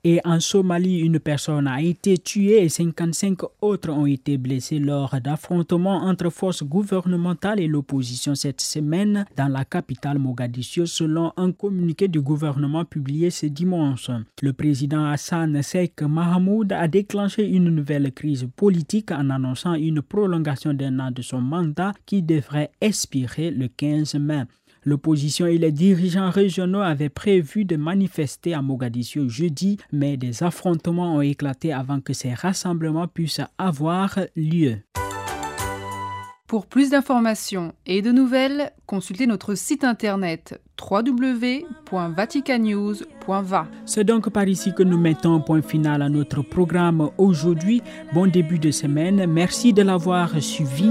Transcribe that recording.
Et en Somalie, une personne a été tuée et 55 autres ont été blessés lors d'affrontements entre forces gouvernementales et l'opposition cette semaine dans la capitale Mogadiscio, selon un communiqué du gouvernement publié ce dimanche. Le président Hassan Sheikh Mohamud a déclenché une nouvelle crise politique en annonçant une prolongation d'un an de son mandat qui devrait expirer le 15 mai. L'opposition et les dirigeants régionaux avaient prévu de manifester à Mogadiscio jeudi, mais des affrontements ont éclaté avant que ces rassemblements puissent avoir lieu. Pour plus d'informations et de nouvelles, consultez notre site internet www.vaticanews.va. C'est donc par ici que nous mettons un point final à notre programme aujourd'hui. Bon début de semaine. Merci de l'avoir suivi.